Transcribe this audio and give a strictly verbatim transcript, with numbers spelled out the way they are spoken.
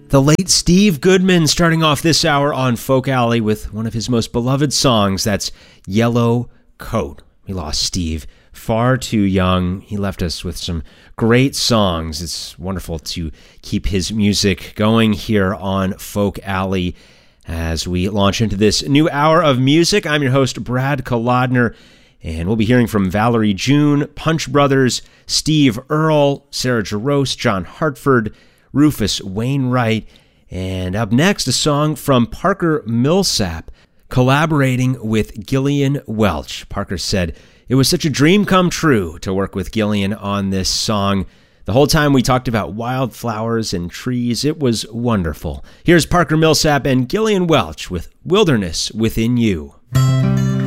The late Steve Goodman starting off this hour on Folk Alley with one of his most beloved songs, that's Yellow Coat. We lost Steve far too young. He left us with some great songs. It's wonderful to keep his music going here on Folk Alley as we launch into this new hour of music. I'm your host, Brad Kolodner, and we'll be hearing from Valerie June, Punch Brothers, Steve Earle, Sarah Jarosz, John Hartford, Rufus Wainwright, and up next, a song from Parker Millsap, collaborating with Gillian Welch. Parker said, "It was such a dream come true to work with Gillian on this song. The whole time we talked about wildflowers and trees, it was wonderful." Here's Parker Millsap and Gillian Welch with Wilderness Within You.